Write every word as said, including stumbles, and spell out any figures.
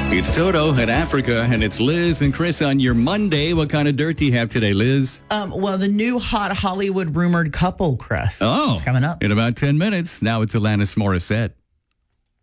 It's Toto in Africa, and it's Liz and Chris on your Monday. What kind of dirt do you have today, Liz? Um, well, the new hot Hollywood rumored couple, Chris. Oh, it's coming up in about ten minutes. Now it's Alanis Morissette.